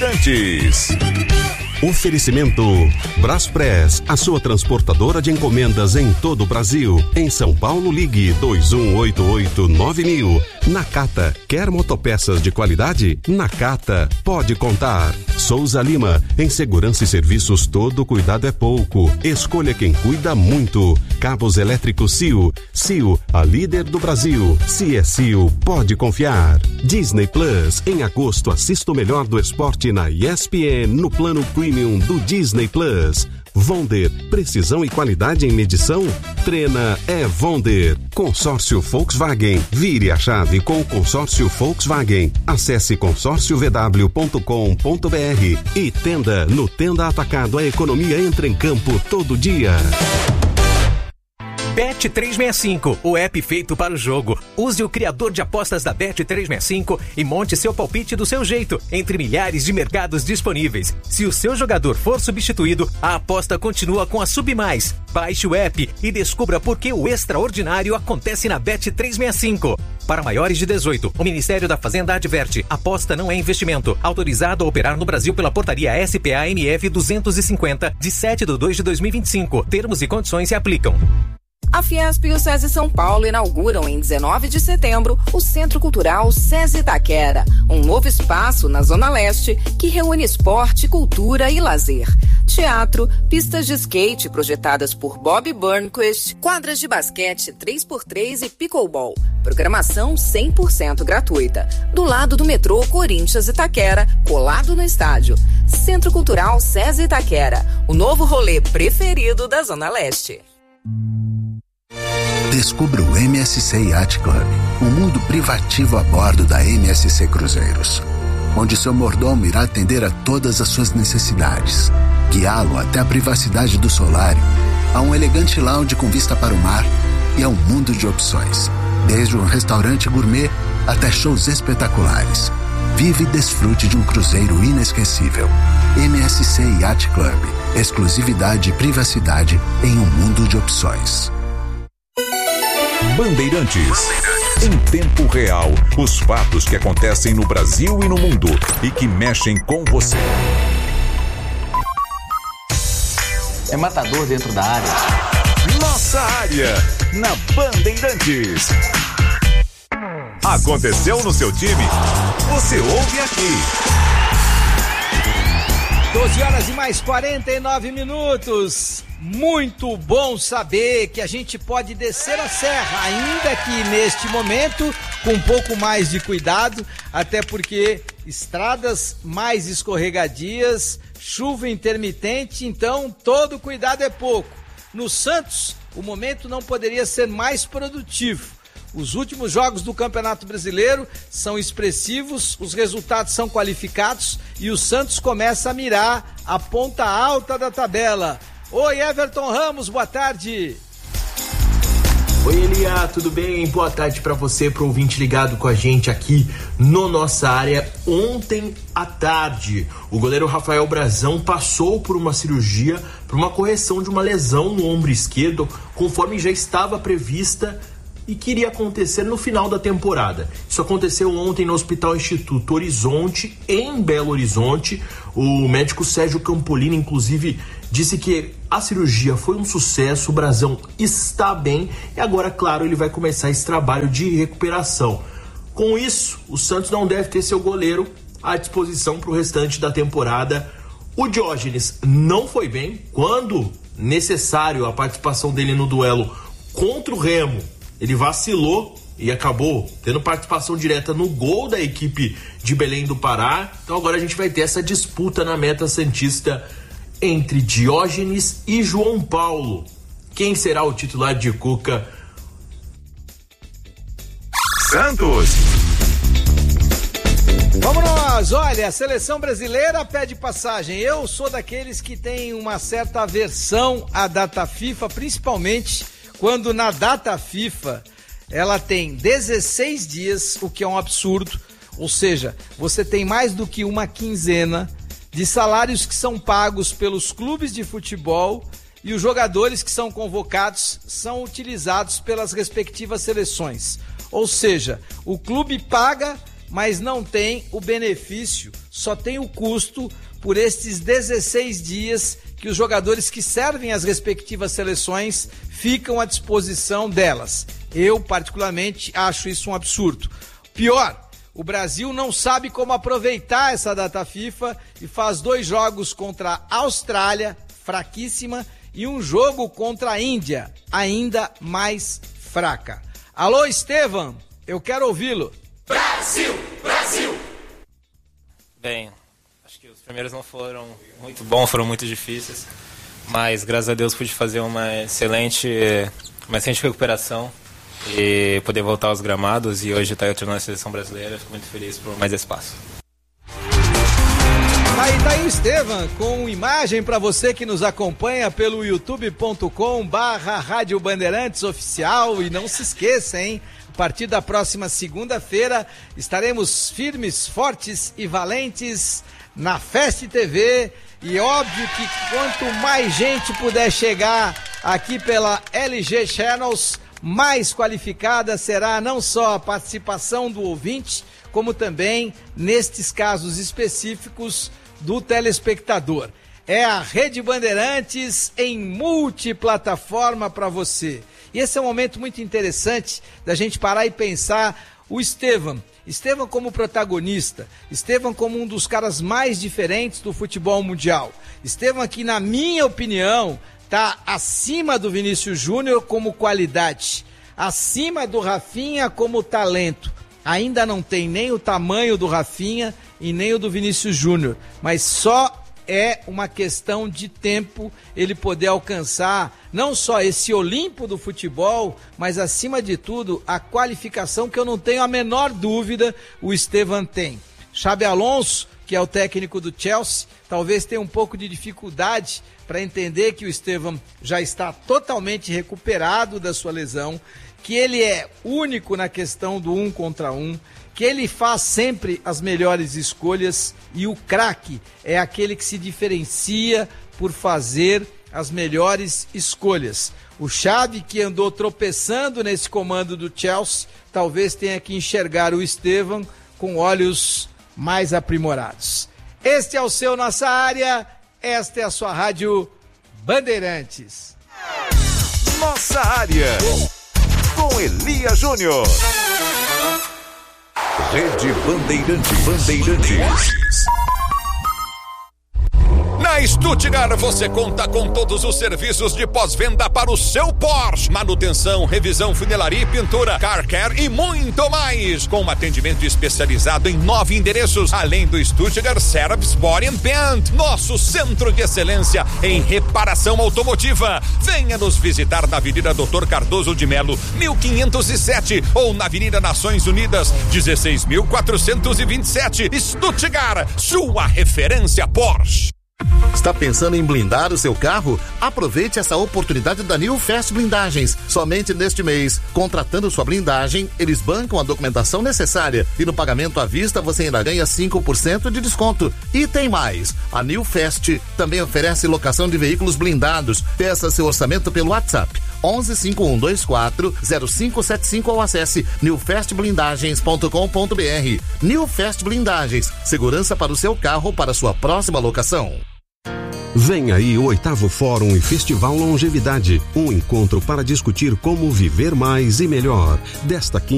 Antes. Oferecimento Braspress, a sua transportadora de encomendas em todo o Brasil. Em São Paulo, ligue 2188-9000. Nakata, quer motopeças de qualidade? Nakata, pode contar. Souza Lima, em segurança e serviços todo cuidado é pouco. Escolha quem cuida muito. Cabos elétricos CIO. CIO, a líder do Brasil. Se é CIO, pode confiar. Disney Plus, em agosto assista o melhor do esporte na ESPN no plano Premium do Disney Plus. Vonder, precisão e qualidade em medição? Treina é Vonder. Consórcio Volkswagen. Vire a chave com o consórcio Volkswagen. Acesse consórciovw.com.br e Tenda. No Tenda Atacado, a economia entra em campo todo dia. Bet365, o app feito para o jogo. Use o criador de apostas da Bet365 e monte seu palpite do seu jeito, entre milhares de mercados disponíveis. Se o seu jogador for substituído, a aposta continua com a Submais. Baixe o app e descubra por que o extraordinário acontece na Bet365. Para maiores de 18, o Ministério da Fazenda adverte: aposta não é investimento. Autorizado a operar no Brasil pela portaria SPA-MF 250, de 7/2/2025. Termos e condições se aplicam. A Fiesp e o SESI São Paulo inauguram em 19 de setembro o Centro Cultural SESI Itaquera, um novo espaço na Zona Leste que reúne esporte, cultura e lazer. Teatro, pistas de skate projetadas por Bob Burnquist, quadras de basquete 3x3 e pickleball. Programação 100% gratuita. Do lado do metrô Corinthians Itaquera, colado no estádio. Centro Cultural SESI Itaquera, o novo rolê preferido da Zona Leste. Descubra o MSC Yacht Club, um mundo privativo a bordo da MSC Cruzeiros, onde seu mordomo irá atender a todas as suas necessidades, guiá-lo até a privacidade do solário, a um elegante lounge com vista para o mar e a um mundo de opções, desde um restaurante gourmet até shows espetaculares. Vive e desfrute de um cruzeiro inesquecível. MSC Yacht Club, exclusividade e privacidade em um mundo de opções. Bandeirantes. Em tempo real, os fatos que acontecem no Brasil e no mundo e que mexem com você. É matador dentro da área. Nossa área, na Bandeirantes. Aconteceu no seu time? Você ouve aqui. 12 horas e mais 49 minutos. Muito bom saber que a gente pode descer a serra, ainda que neste momento com um pouco mais de cuidado, até porque estradas mais escorregadias, chuva intermitente, então todo cuidado é pouco. No Santos, o momento não poderia ser mais produtivo. Os últimos jogos do Campeonato Brasileiro são expressivos, os resultados são qualificados e o Santos começa a mirar a ponta alta da tabela. Oi, Everton Ramos, boa tarde. Oi, Elia, tudo bem? Boa tarde para você, pro ouvinte ligado com a gente aqui no Nossa Área. Ontem à tarde, o goleiro Rafael Brazão passou por uma cirurgia, por uma correção de uma lesão no ombro esquerdo, conforme já estava prevista e queria acontecer no final da temporada. Isso aconteceu ontem no Hospital Instituto Horizonte, em Belo Horizonte. O médico Sérgio Campolini, inclusive, disse que a cirurgia foi um sucesso, o Brazão está bem e agora, claro, ele vai começar esse trabalho de recuperação. Com isso, o Santos não deve ter seu goleiro à disposição para o restante da temporada. O Diógenes não foi bem. Quando necessário a participação dele no duelo contra o Remo, ele vacilou e acabou tendo participação direta no gol da equipe de Belém do Pará. Então agora a gente vai ter essa disputa na meta santista entre Diógenes e João Paulo. Quem será o titular de Cuca? Santos. Vamos nós, olha, a seleção brasileira pede passagem. Eu sou daqueles que tem uma certa aversão à data FIFA, principalmente quando na data FIFA ela tem 16 dias, o que é um absurdo, ou seja, você tem mais do que uma quinzena de salários que são pagos pelos clubes de futebol e os jogadores que são convocados são utilizados pelas respectivas seleções. Ou seja, o clube paga mas não tem o benefício, só tem o custo por estes 16 dias que os jogadores que servem as respectivas seleções ficam à disposição delas. Eu, particularmente, acho isso um absurdo. Pior, o Brasil não sabe como aproveitar essa data FIFA e faz 2 jogos contra a Austrália, fraquíssima, e um jogo contra a Índia, ainda mais fraca. Alô, Estevam, eu quero ouvi-lo. Brasil, Brasil! Bem, acho que os primeiros não foram muito bons, foram muito difíceis, mas graças a Deus pude fazer uma excelente recuperação e poder voltar aos gramados, e hoje estar treinando a seleção brasileira. Fico muito feliz por mais espaço. Aí tá aí o Estevam, com imagem para você que nos acompanha pelo youtube.com/Rádio Bandeirantes Oficial. E não se esqueça, hein? A partir da próxima segunda-feira estaremos firmes, fortes e valentes na Fest TV. E óbvio que quanto mais gente puder chegar aqui pela LG Channels, mais qualificada será não só a participação do ouvinte, como também, nestes casos específicos, do telespectador. É a Rede Bandeirantes em multiplataforma para você. E esse é um momento muito interessante da gente parar e pensar o Estevam como protagonista, Estevam como um dos caras mais diferentes do futebol mundial. Estevam que, na minha opinião, está acima do Vinícius Júnior como qualidade, acima do Rafinha como talento. Ainda não tem nem o tamanho do Rafinha e nem o do Vinícius Júnior, mas só é uma questão de tempo ele poder alcançar não só esse Olimpo do futebol, mas acima de tudo a qualificação que eu não tenho a menor dúvida o Estevam tem. Xabi Alonso, que é o técnico do Chelsea, talvez tenha um pouco de dificuldade para entender que o Estevam já está totalmente recuperado da sua lesão, que ele é único na questão do 1 contra 1, que ele faz sempre as melhores escolhas, e o craque é aquele que se diferencia por fazer as melhores escolhas. O Xavi, que andou tropeçando nesse comando do Chelsea, talvez tenha que enxergar o Estevam com olhos mais aprimorados. Este é o seu Nossa Área, esta é a sua Rádio Bandeirantes. Nossa Área, com Elia Júnior. Rede Bandeirantes. Na Stuttgart você conta com todos os serviços de pós-venda para o seu Porsche. Manutenção, revisão, funilaria e pintura, car care e muito mais. Com um atendimento especializado em 9 endereços, além do Stuttgart Service Body and Paint, nosso centro de excelência em reparação automotiva. Venha nos visitar na Avenida Dr. Cardoso de Melo, 1507, ou na Avenida Nações Unidas, 16.427. Stuttgart, sua referência Porsche. Está pensando em blindar o seu carro? Aproveite essa oportunidade da New Fast Blindagens. Somente neste mês, contratando sua blindagem, eles bancam a documentação necessária e no pagamento à vista você ainda ganha 5% de desconto. E tem mais, a New Fast também oferece locação de veículos blindados. Peça seu orçamento pelo WhatsApp 11 5124 0575 ou acesse newfastblindagens.com.br. New Fast Blindagens, segurança para o seu carro para sua próxima locação. Vem aí o 8º Fórum e Festival Longevidade, um encontro para discutir como viver mais e melhor. Desta quinta